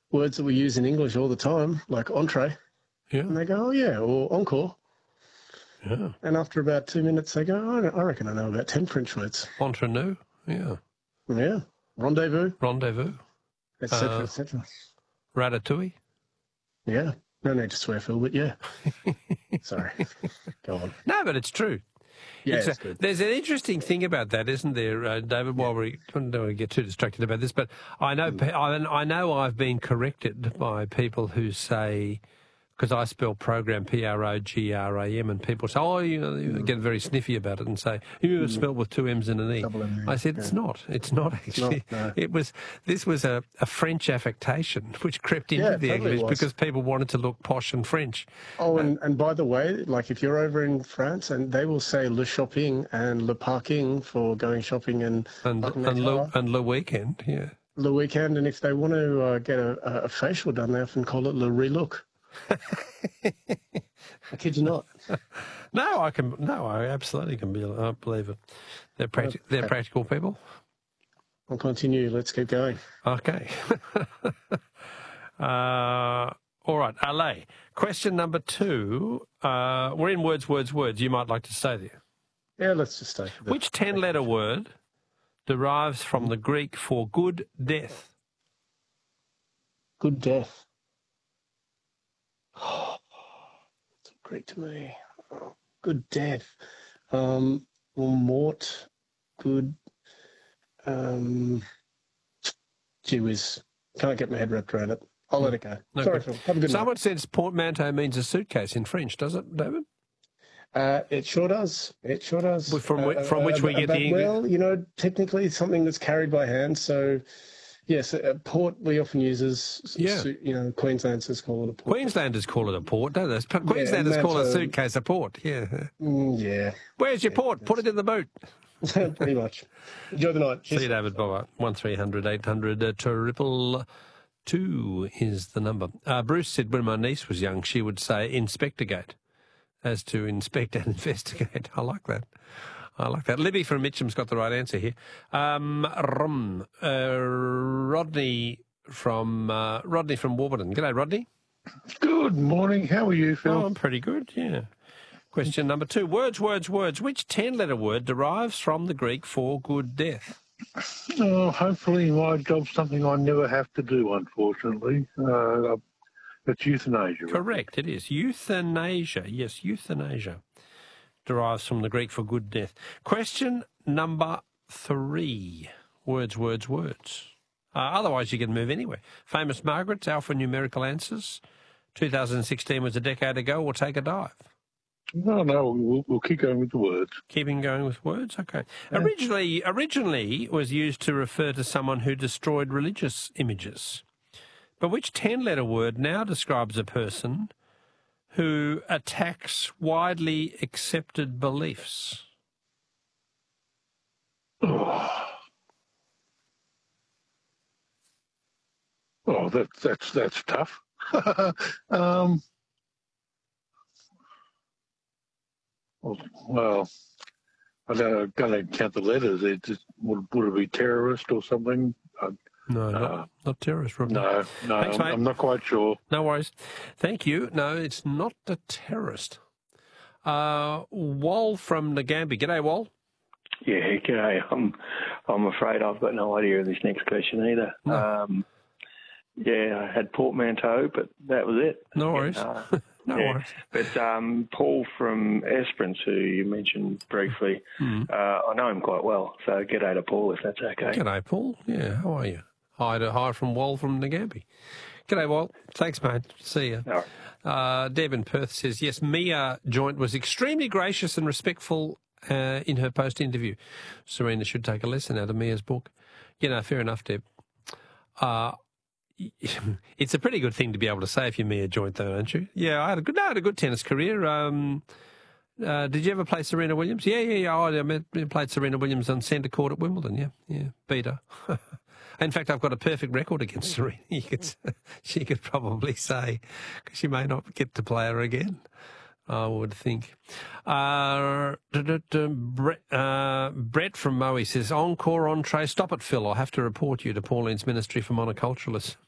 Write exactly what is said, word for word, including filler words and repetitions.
words that we use in English all the time, like entree. Yeah. And they go, oh, yeah, or encore. Yeah. And after about two minutes, they go, oh, I reckon I know about ten French words. Entre nous. Yeah. Yeah. Rendezvous. Rendezvous. Et cetera, Uh, et cetera. Ratatouille. Yeah. No need to swear, Phil, but yeah. Sorry. Go on. No, but it's true. Yeah, it's it's a, good. There's an interesting thing about that, isn't there, uh, David? While we don't want to get too distracted about this, but I know Mm. I, I know I've been corrected by people who say, because I spell program P R O G R A M, and people say, oh, you, know, you get very sniffy about it and say, you mm. spelled with two M's and an E. Double M, I said, yeah. it's not. It's not actually. Not, no. It was. This was a, a French affectation which crept into Yeah, the totally English was. because people wanted to look posh and French. Oh, and, and by the way, like if you're over in France, and they will say le shopping and le parking for going shopping and And parking their and le, car, and le weekend, yeah. le weekend. And if they want to uh, get a, a facial done, they often call it le relook. I kid you not. No, I can. No, I absolutely can be. I believe it. They're practi- They're practical people. I'll continue. Let's keep going. Okay. uh, all right, Ale. Question number two. Uh, we're in words, words, words. You might like to stay there. Yeah, let's just stay. The, Which ten-letter word derives from the Greek for good death? Good death. Oh, it's Greek to me. Oh, good death. Um, well, mort. Good. Um, gee whiz. Can't get my head wrapped around it. I'll let it go. No, Sorry, good. Phil. Have a good Someone night. says portmanteau means a suitcase in French, does it, David? Uh, it sure does. It sure does. From whi- Uh, from which we uh, get but, the English- Well, you know, technically it's something that's carried by hand. So, yes, a port we often use as, Yeah. su- you know, Queenslanders call it a port. Queenslanders call it a port, don't they? Queenslanders call a manto- suitcase a port, yeah. Mm, yeah, Where's your port? Put it in the boot. pretty much. Enjoy the night. See you, David. Bye-bye. one three hundred eight hundred uh, triple two is the number. Uh, Bruce said when my niece was young, she would say Inspectorgate, as to inspect and investigate. I like that. I like that. Libby from Mitcham's got the right answer here. Um, rum, uh, Rodney from uh, Rodney from Warburton. G'day, Rodney. Good morning. How are you, Phil? Oh, I'm pretty good, yeah. Question number two. Words, words, words. Which ten-letter word derives from the Greek for good death? Oh, hopefully my job's something I never have to do, unfortunately. Uh, it's euthanasia. Correct, it is. Euthanasia. Yes, euthanasia derives from the Greek for good death. Question number three. Words, words, words. Uh, otherwise, you can move anywhere. Famous Margaret's alphanumerical answers. two thousand sixteen was a decade ago, or take a dive. No, no, we'll, we'll keep going with the words. Keeping going with words, okay. Originally, originally it was used to refer to someone who destroyed religious images. But which ten-letter word now describes a person who attacks widely accepted beliefs? Oh, oh that, that's that's tough. um, well, I don't, don't count the letters. It just, would, would it be terrorist or something? Uh, No, not, Uh, not terrorist, Rodney. no, no, Thanks, I'm, mate. I'm not quite sure. No worries. Thank you. No, it's not a terrorist. Uh, Wal from Nagambie. G'day, Wal. Yeah, g'day. I'm, I'm afraid I've got no idea of this next question either. No. Um, yeah, I had portmanteau, but that was it. No worries. Uh, no yeah. worries. But um, Paul from Esperance, who you mentioned briefly, Mm. uh, I know him quite well. So g'day to Paul, if that's okay. G'day, Paul. Yeah, how are you? Hi to hi from Wal from Nagambie. G'day, Wal. Thanks, mate. See you. All right. Uh, Deb in Perth says, yes, Mia Joint was extremely gracious and respectful uh, in her post-interview. Serena should take a lesson out of Mia's book. You know, fair enough, Deb. Uh, it's a pretty good thing to be able to say if you're Mia Joint, though, don't you? Yeah, I had a good, no, I had a good tennis career. Um, uh, did you ever play Serena Williams? Yeah, yeah, yeah. Oh, I met, played Serena Williams on centre court at Wimbledon. Yeah, yeah, beat her. In fact, I've got a perfect record against Serena. You could, she could probably say, because she may not get to play her again, I would think. Uh, Brett, uh, Brett from Moe says, encore entree. Stop it, Phil. I'll have to report you to Pauline's Ministry for Monoculturalists.